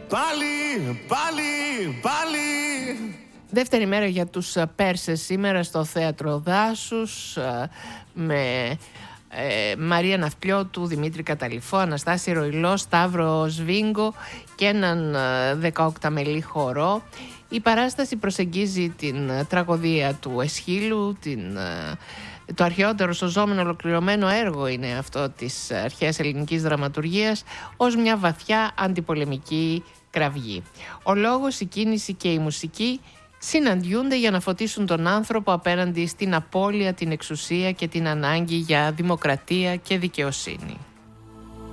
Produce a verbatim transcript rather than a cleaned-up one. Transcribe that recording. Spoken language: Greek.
πάλι, πάλι, πάλι. Δεύτερη μέρα για τους Πέρσες σήμερα στο Θέατρο Δάσους με ε, Μαρία Ναυπλιώτου, Δημήτρη Καταλυφό, Αναστάση Ροϊλό, Σταύρο Σβίγκο και έναν δεκαοκταμελή χορό. Η παράσταση προσεγγίζει την τραγωδία του Εσχύλου, την, το αρχαιότερο σωζόμενο ολοκληρωμένο έργο είναι αυτό της αρχαίας ελληνικής δραματουργίας, ως μια βαθιά αντιπολεμική κραυγή. Ο λόγος, η κίνηση και η μουσική συναντιούνται για να φωτίσουν τον άνθρωπο απέναντι στην απώλεια, την εξουσία και την ανάγκη για δημοκρατία και δικαιοσύνη.